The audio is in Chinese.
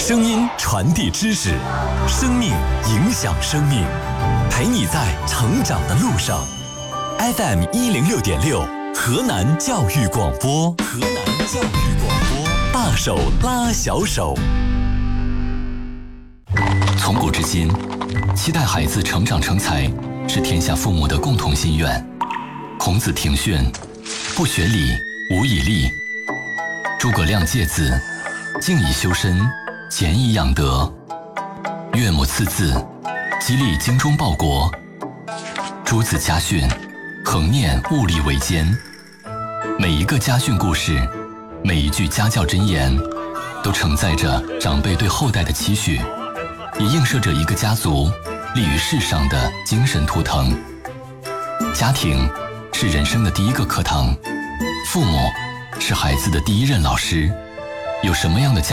声音传递知识，生命影响生命，陪你在成长的路上。FM 106.6，河南教育广播，河南教育广播，大手拉小手。从古至今，期待孩子成长成才是天下父母的共同心愿。孔子庭训：不学礼，无以立。诸葛亮诫子：静以修身，俭以养德。岳母刺字：激励精忠报国。诸子家训：恒念物力维艰。每一个家训故事，每一句家教箴言，都承载着长辈对后代的期许，也映射着一个家族立于世上的精神图腾。家庭是人生的第一个课堂，父母是孩子的第一任老师。有什么样的家